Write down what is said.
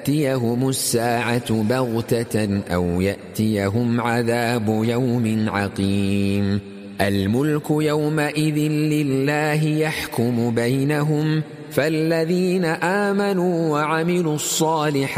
تأتيهم الساعة بغتة أو يأتيهم عذاب يوم عقيم. الملك يومئذ لله يحكم بينهم، فالذين آمنوا وعملوا الصالحات